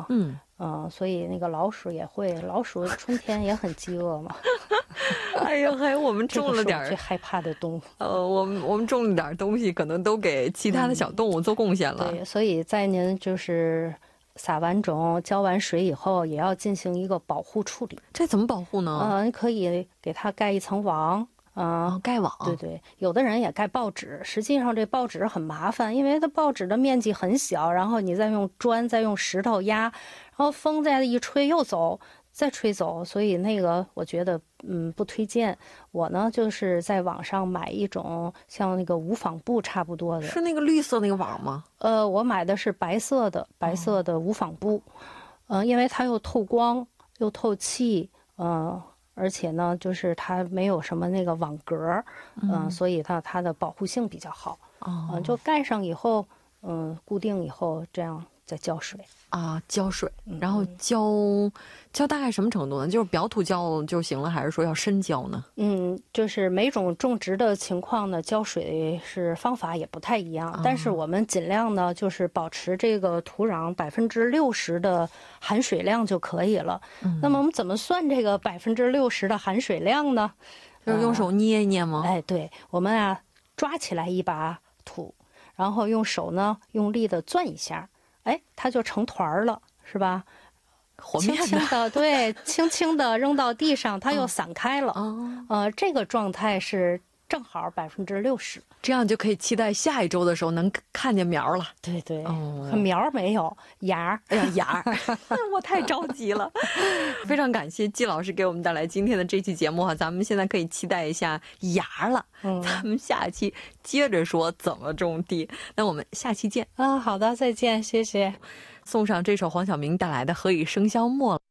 嘛，所以那个老鼠也会，老鼠春天也很饥饿嘛。 哎呦，还有我们种了点最害怕的动物。 我们种了点东西，可能都给其他的小动物做贡献了。 对，所以在您就是撒完种、浇完水以后，也要进行一个保护处理。 这怎么保护呢？ 你可以给它盖一层网。 盖网。 对对，有的人也盖报纸。实际上这报纸很麻烦，因为它报纸的面积很小，然后你再用砖、再用石头压，然后风再一吹又走，再吹走，所以那个我觉得不推荐。我呢就是在网上买一种像那个无纺布差不多的。 是那个绿色那个网吗？ 我买的是白色的无纺布，因为它又透光又透气，而且呢，就是它没有什么那个网格，所以它的保护性比较好。就盖上以后，固定以后，这样再浇水。 浇水，然后浇大概什么程度呢？就是表土浇就行了，还是说要深浇呢？ 就是每种种植的情况呢，浇水是方法也不太一样。但是我们尽量呢，就是保持这个土壤60%的含水量就可以了。那么我们怎么算这个60%的含水量呢？ 就是用手捏一捏吗？ 对，我们抓起来一把土，然后用手呢用力的攥一下。它就成团了，是吧？轻轻的，对，轻轻的扔到地上，它又散开了。这个状态是正好60%， 这样就可以期待下一周的时候能看见苗了。 对对，苗没有芽， 芽，我太着急了。非常感谢季老师给我们带来今天的这期节目咱们现在可以期待一下芽了。咱们下期接着说怎么种地。那我们下期见。 好的，再见，谢谢。 送上这首黄晓明带来的《何以笙箫默》。